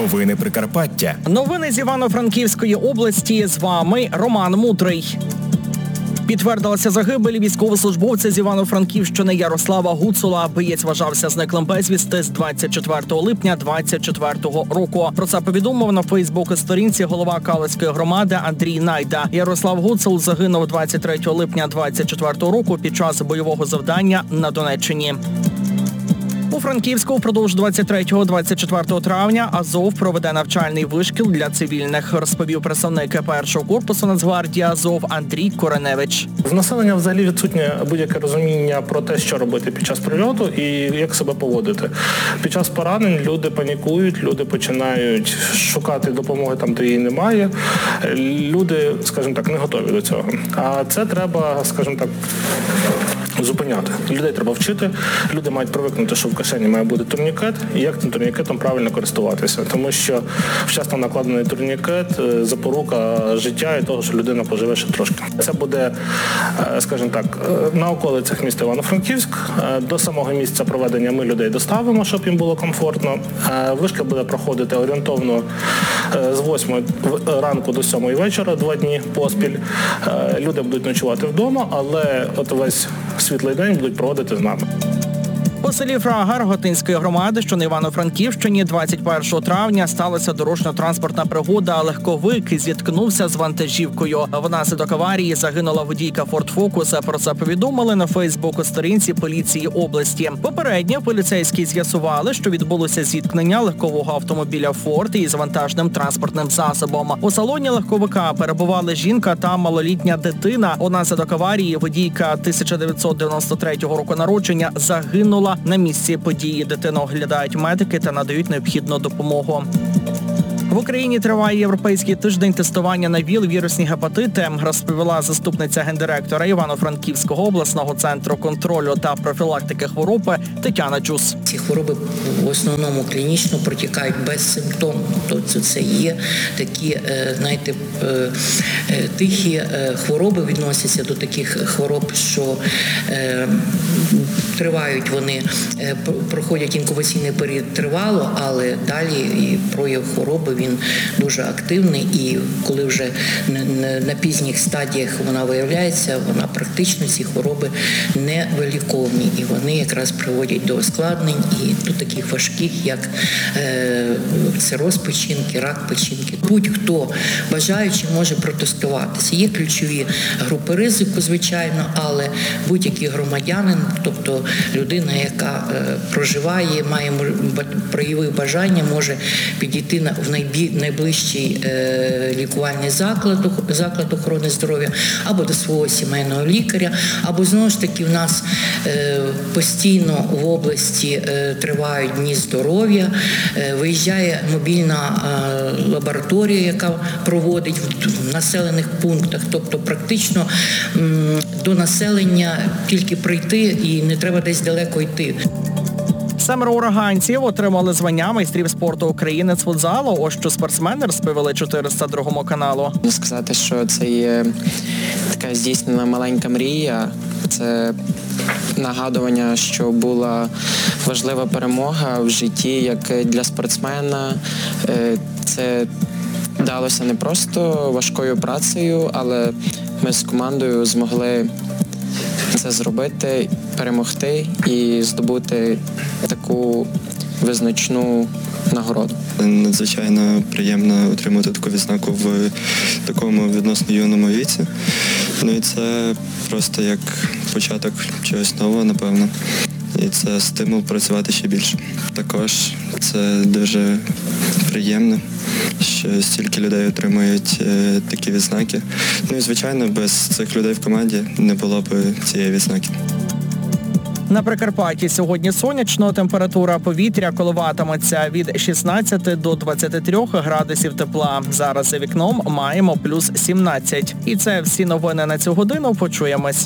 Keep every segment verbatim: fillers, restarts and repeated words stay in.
Новини Прикарпаття. Новини з Івано-Франківської області. З вами Роман Мудрий. Підтвердилася загибель військовослужбовця з Івано-Франківщини Ярослава Гуцула. Боєць вважався зниклим безвісти з двадцять четвертого липня двадцять четвертого року. Про це повідомив на Фейсбук-сторінці голова Калицької громади Андрій Найда. Ярослав Гуцул загинув двадцять третього липня двадцять четвертого року під час бойового завдання на Донеччині. У Франківську впродовж двадцять третього - двадцять четвертого травня Азов проведе навчальний вишкіл для цивільних, розповів представник першого корпусу Нацгвардії Азов Андрій Кореневич. В населення взагалі відсутнє будь-яке розуміння про те, що робити під час прильоту і як себе поводити. Під час поранень люди панікують, люди починають шукати допомоги там, де її немає. Люди, скажімо так, не готові до цього. А це треба, скажімо так, зупиняти. Людей треба вчити, люди мають привикнути, що в кишені має бути турнікет, і як цим турнікетом правильно користуватися. Тому що вчасно накладений турнікет – запорука життя і того, що людина поживе ще трошки. Це буде, скажімо так, на околицях міста Івано-Франківськ. До самого місця проведення ми людей доставимо, щоб їм було комфортно. Вишкіл буде проходити орієнтовно з восьмої ранку до сьомої вечора, два дні поспіль. Люди будуть ночувати вдома, але от весь світлий день будуть проводити з нами. У селі Фрагар Готинської громади, що на Івано-Франківщині, двадцять першого травня сталася дорожньо-транспортна пригода. Легковик зіткнувся з вантажівкою. Внаслідок аварії загинула водійка Ford Focus. Про це повідомили на Фейсбук-сторінці поліції області. Попередньо поліцейські з'ясували, що відбулося зіткнення легкового автомобіля Ford із вантажним транспортним засобом. У салоні легковика перебували жінка та малолітня дитина. Внаслідок аварії водійка тисяча дев'ятсот дев'яносто третього року народження загинула. На місці події дитину оглядають медики та надають необхідну допомогу. В Україні триває Європейський тиждень тестування на ВІЛ-вірусні гепатити, розповіла заступниця гендиректора Івано-Франківського обласного центру контролю та профілактики хвороби Тетяна Джус. Ці хвороби в основному клінічно протікають безсимптомно. Тобто це є такі, знаєте, тихі хвороби, відносяться до таких хвороб, що тривають вони, проходять інкубаційний період тривало, але далі і прояв хвороби він дуже активний, і коли вже на пізніх стадіях вона виявляється, вона практично, ці хвороби не виліковні, і вони якраз приводять до ускладнень і до таких важких, як цироз печінки, рак печінки. Будь-хто бажаючи може протестуватися. Є ключові групи ризику, звичайно, але будь-який громадянин, тобто людина, яка проживає, має проявив бажання, може підійти на в найближчий е, лікувальний заклад, заклад охорони здоров'я, або до свого сімейного лікаря, або знову ж таки в нас е, постійно в області е, тривають дні здоров'я, е, виїжджає мобільна е, лабораторія, яка проводить в, в населених пунктах, тобто практично м, до населення тільки прийти і не треба десь далеко йти. Семеро ураганців отримали звання майстрів спорту України з футзалу. Ось що спортсмени розповіли чотириста другому каналу. Можу сказати, що це є така здійснена маленька мрія. Це нагадування, що була важлива перемога в житті як для спортсмена. Це далося не просто важкою працею, але ми з командою змогли це зробити, перемогти і здобути таку визначну нагороду. Надзвичайно приємно отримати таку відзнаку в такому відносно юному віці. Ну і це просто як початок чогось нового, напевно. І це стимул працювати ще більше. Також це дуже приємно, що стільки людей отримують е, такі відзнаки. Ну і, звичайно, без цих людей в команді не було б цієї відзнаки. На Прикарпатті сьогодні сонячно, температура повітря коливатиметься від шістнадцяти до двадцяти трьох градусів тепла. Зараз за вікном маємо плюс сімнадцять. І це всі новини на цю годину. Почуємось.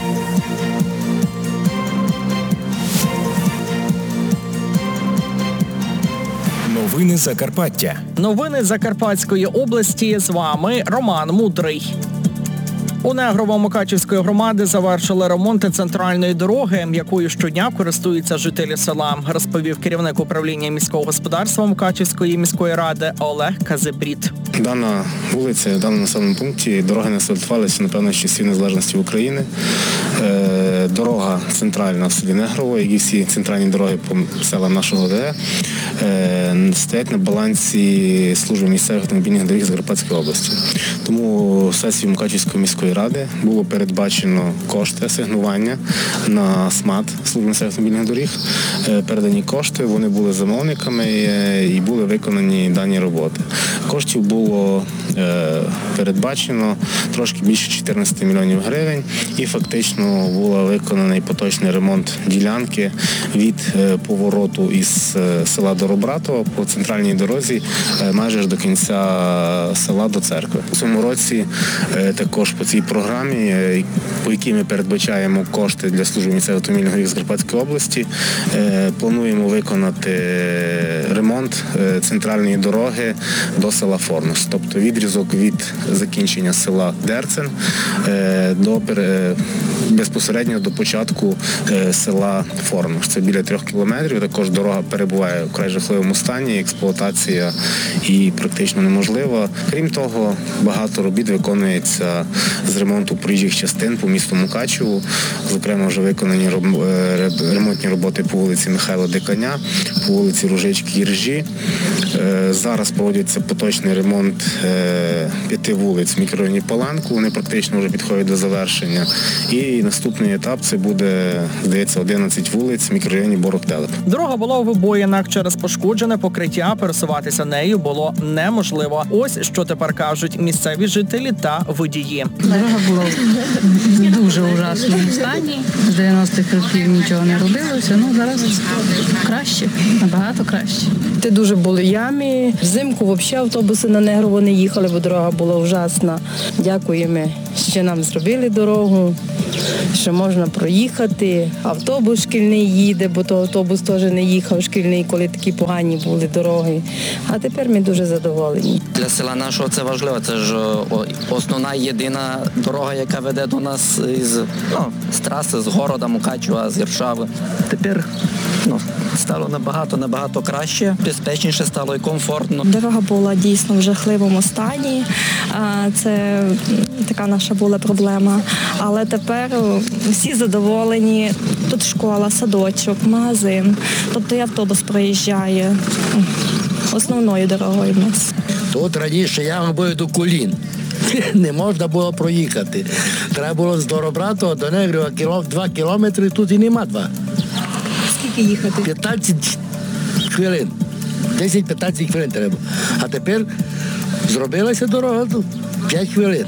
Новини Закарпаття. Новини Закарпатської області. З вами Роман Мудрий. У Негрово Мукачівської громади завершили ремонти центральної дороги, якою щодня користуються жителі села, розповів керівник управління міського господарства Мукачівської міської ради Олег Казебрід. Дана вулиця, в даному населеному пункті дороги не асфальтувалися, напевно, з часів незалежності України. Е, дорога центральна в селі Негрово, як і всі центральні дороги по селам нашого ОДЕ, е, стоять на балансі служби місцевих автомобільних доріг Закарпатської області. Тому в сесії Мукачівської міської ради було передбачено кошти асигнування на СМАТ, службу місцевих автомобільних доріг. Е, передані кошти, вони були замовниками е, і були виконані дані роботи. Коштів було е, передбачено трошки більше чотирнадцять мільйонів гривень і фактично був виконаний поточний ремонт ділянки від е, повороту із е, села Доробратова по центральній дорозі е, майже до кінця села до церкви. У цьому році е, також по цій програмі, е, по якій ми передбачаємо кошти для служби місцевих автомобільних доріг Закарпатської області, е, плануємо виконати ремонт е, центральної дороги до села Форнус, тобто відрізок від закінчення села Дерцен е, до е, безпосередньо до початку е, села Форнус. Це біля трьох кілометрів. Також дорога перебуває в вкрай жахливому стані, експлуатація і практично неможлива. Крім того, багато робіт виконується з ремонту проїжджих частин по місту Мукачеву. Зокрема, вже виконані ремонтні роботи по вулиці Михайла Диканя, по вулиці Ружички і Ржі. Е, зараз проводиться поточний ремонт е, п'яти вулиць в мікрорайоні Паланку. Вони практично вже підходять до завершення. І наступний етап це буде, здається, одинадцять вулиць в мікрорайоні Борок-Телеп. Дорога була у вибоїнах. Через пошкоджене покриття пересуватися нею було неможливо. Ось що тепер кажуть місцеві жителі та водії. Дорога була в дуже ужасному стані. З дев'яностих років нічого не робилося. Ну, зараз краще, набагато краще. Ти дуже були ями. Взимку взагалі автобуси на Негрово не їхали, бо дорога була ужасна. Дякуємо, що нам зробили дорогу, що можна проїхати. Автобус шкільний їде, бо то автобус теж не їхав шкільний, коли такі погані були дороги. А тепер ми дуже задоволені. Для села нашого це важливо. Це ж основна єдина дорога, яка веде до нас із, ну, з траси, з города Мукачева, з Іршави. Тепер ну, стало набагато, набагато краще, безпечніше стало і комфортно. Дорога була дійсно в жахливому стані. Це така наша була проблема. Але тепер всі задоволені. Тут школа, садочок, магазин. Тобто і автобус проїжджає основною дорогою в нас. Тут раніше ями були до колін. Не можна було проїхати. Треба було з Доробратова до Негрова два кілометри, тут і нема два. Скільки їхати? п'ятнадцять хвилин. десять-п'ятнадцять хвилин треба. А тепер зробилася дорога тут п'ять хвилин.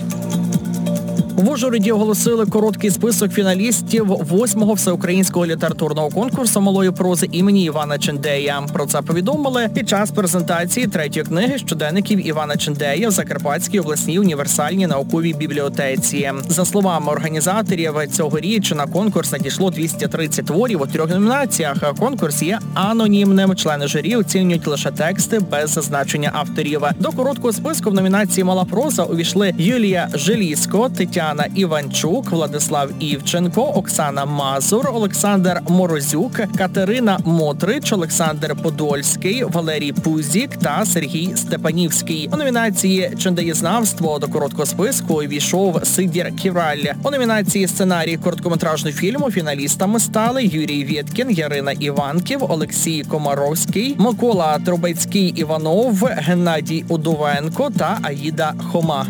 В Ужгороді оголосили короткий список фіналістів восьмого всеукраїнського літературного конкурсу малої прози імені Івана Чендея. Про це повідомили під час презентації третьої книги щоденників Івана Чендея в Закарпатській обласній універсальній науковій бібліотеці. За словами організаторів, цьогоріч на конкурс надійшло двісті тридцять творів у трьох номінаціях. Конкурс є анонімним. Члени журі оцінюють лише тексти без зазначення авторів. До короткого списку в номінації «Мала проза» увійшли Юлія Желізко, Тетяна Іванчук, Владислав Івченко, Оксана Мазур, Олександр Морозюк, Катерина Мотрич, Олександр Подольський, Валерій Пузік та Сергій Степанівський. У номінації «Чендеєзнавство» до короткого списку увійшов Сидір Ківраль. У номінації «Сценарій короткометражного фільму» фіналістами стали Юрій Вєткін, Ярина Іванків, Олексій Комаровський, Микола Трубецький-Іванов, Геннадій Удовенко та Аїда Хома.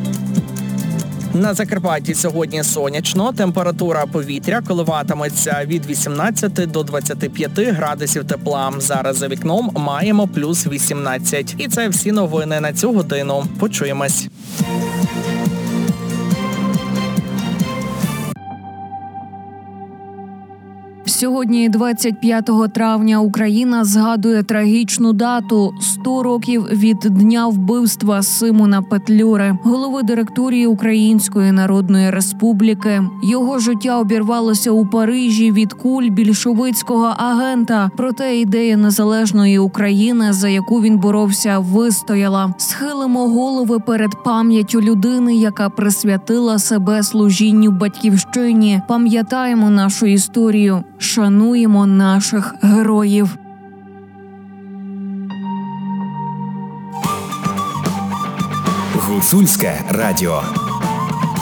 На Закарпатті сьогодні сонячно, температура повітря коливатиметься від вісімнадцяти до двадцяти п'яти градусів тепла. Зараз за вікном маємо плюс вісімнадцять. І це всі новини на цю годину. Почуємось. Сьогодні, двадцять п'ятого травня, Україна згадує трагічну дату – сто років від дня вбивства Симона Петлюри, голови директорії Української Народної Республіки. Його життя обірвалося у Парижі від куль більшовицького агента. Проте ідея незалежної України, за яку він боровся, вистояла. Схилимо голови перед пам'яттю людини, яка присвятила себе служінню батьківщині. Пам'ятаємо нашу історію. Шануємо наших героїв. Гуцульське радіо.